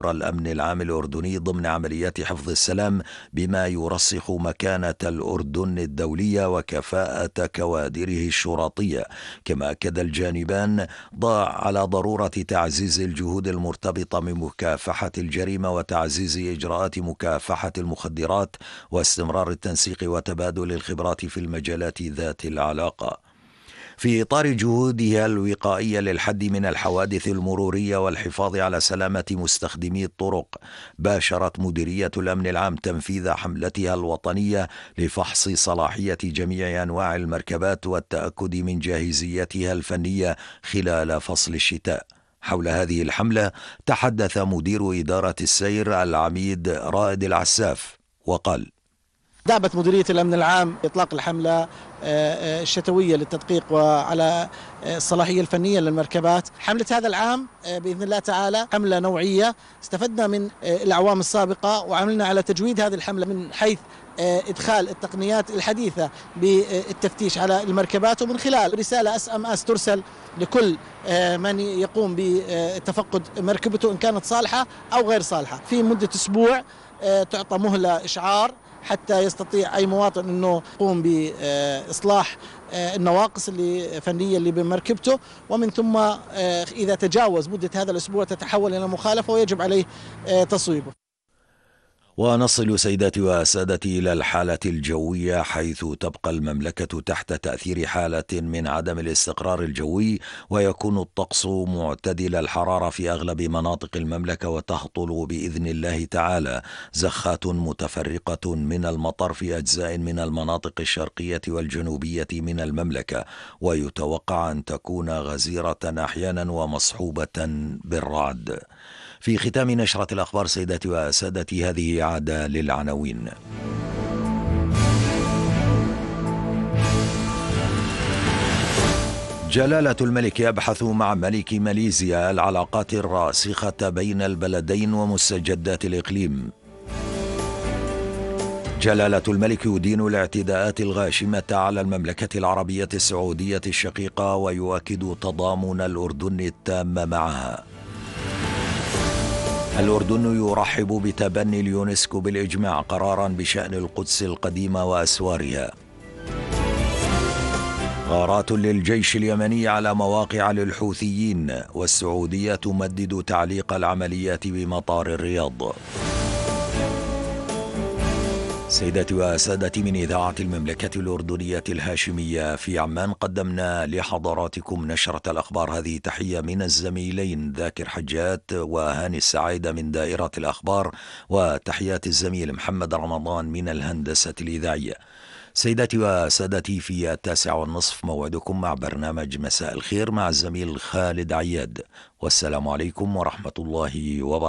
الأمن العام الأردني ضمن عمليات حفظ السلام، بما يرسخ مكانة الأردن الدولية وكفاءة كوادره الشرطية. كما أكد الجانبان على ضرورة تعزيز الجهود المرتبطة بمكافحة الجريمة وتعزيز إجراءات مكافحة المخدرات واستمرار التنسيق وتبادل الخبرات في المجالات ذات العلاقة. في إطار جهودها الوقائية للحد من الحوادث المرورية والحفاظ على سلامة مستخدمي الطرق، باشرت مديرية الأمن العام تنفيذ حملتها الوطنية لفحص صلاحية جميع أنواع المركبات والتأكد من جاهزيتها الفنية خلال فصل الشتاء. حول هذه الحملة تحدث مدير إدارة السير العميد رائد العساف وقال: دعبت مديرية الأمن العام إطلاق الحملة الشتوية للتدقيق وعلى الصلاحية الفنية للمركبات. حملة هذا العام بإذن الله تعالى حملة نوعية، استفدنا من الأعوام السابقة وعملنا على تجويد هذه الحملة من حيث إدخال التقنيات الحديثة بالتفتيش على المركبات، ومن خلال رسالة SMS ترسل لكل من يقوم بتفقد مركبته إن كانت صالحة أو غير صالحة. في مدة أسبوع تعطى مهلة إشعار حتى يستطيع أي مواطن أنه يقوم بإصلاح النواقص الفنية اللي بمركبته، ومن ثم إذا تجاوز مدة هذا الأسبوع تتحول إلى مخالفة ويجب عليه تصويبه. ونصل سيداتي وسادتي إلى الحالة الجوية، حيث تبقى المملكة تحت تأثير حالة من عدم الاستقرار الجوي، ويكون الطقس معتدل الحرارة في أغلب مناطق المملكة، وتهطل بإذن الله تعالى زخات متفرقة من المطر في أجزاء من المناطق الشرقية والجنوبية من المملكة، ويتوقع أن تكون غزيرة أحيانا ومصحوبة بالرعد. في ختام نشرة الأخبار سيداتي وسادتي هذه عادة للعناوين. جلالة الملك يبحث مع ملك ماليزيا العلاقات الراسخة بين البلدين ومستجدات الإقليم. جلالة الملك يدين الاعتداءات الغاشمة على المملكة العربية السعودية الشقيقة ويؤكد تضامن الأردن التام معها. الأردن يرحب بتبني اليونسكو بالإجماع قرارا بشأن القدس القديمة وأسوارها. غارات للجيش اليمني على مواقع للحوثيين، والسعودية تمدد تعليق العمليات بمطار الرياض. سيداتي وسادتي، من إذاعة المملكة الأردنية الهاشمية في عمان قدمنا لحضراتكم نشرة الأخبار. هذه تحية من الزميلين ذاكر حجات وهاني السعيدة من دائرة الأخبار، وتحيات الزميل محمد رمضان من الهندسة الإذاعية. سيداتي وسادتي، في 9:30 موعدكم مع برنامج مساء الخير مع الزميل خالد عياد، والسلام عليكم ورحمة الله وبركاته.